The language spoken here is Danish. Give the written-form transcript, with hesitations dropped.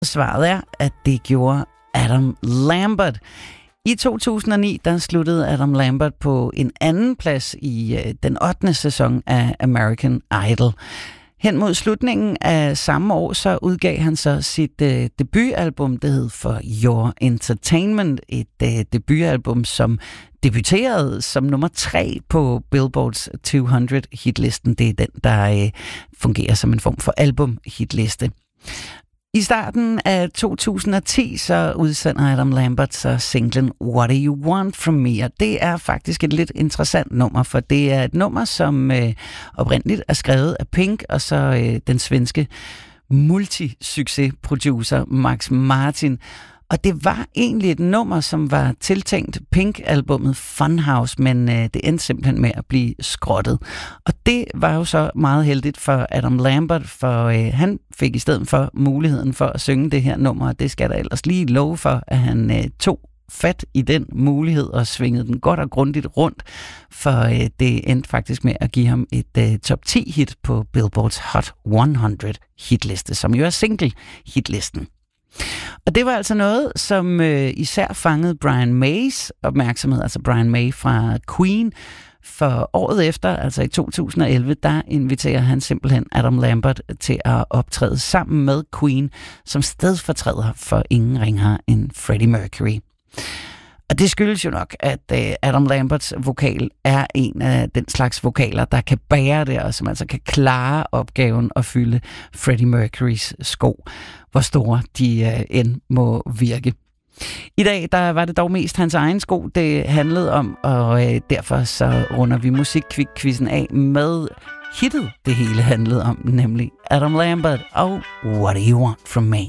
Svaret er, at det gjorde Adam Lambert. I 2009, der sluttede Adam Lambert på en anden plads i den 8. sæson af American Idol. Hen mod slutningen af samme år, så udgav han så sit debutalbum, det hed For Your Entertainment. Et debutalbum, som debuterede som nummer 3 på Billboards 200 hitlisten. Det er den, der fungerer som en form for album-hitliste. I starten af 2010, så udsender Adam Lambert så singlen What Do You Want From Me? Og det er faktisk et lidt interessant nummer, for det er et nummer, som oprindeligt er skrevet af Pink, og så den svenske multisucces-producer Max Martin. Og det var egentlig et nummer, som var tiltænkt Pink-albummet Funhouse, men det endte simpelthen med at blive skrottet. Og det var jo så meget heldigt for Adam Lambert, for han fik i stedet for muligheden for at synge det her nummer, og det skal der ellers lige love for, at han tog fat i den mulighed og svingede den godt og grundigt rundt, for det endte faktisk med at give ham et top 10 hit på Billboards Hot 100 hitliste, som jo er single-hitlisten. Og det var altså noget, som især fangede Brian Mays opmærksomhed, altså Brian May fra Queen. For året efter, altså i 2011, der inviterer han simpelthen Adam Lambert til at optræde sammen med Queen som stedfortræder for ingen ringere end Freddie Mercury. Og det skyldes jo nok, at Adam Lamberts vokal er en af den slags vokaler, der kan bære det, og som altså kan klare opgaven at fylde Freddie Mercurys sko, hvor store de end må virke. I dag der var det dog mest hans egen sko, det handlede om, og derfor så runder vi musikkvik-quizzen af med hittet, det hele handlede om, nemlig Adam Lambert og What Do You Want From Me?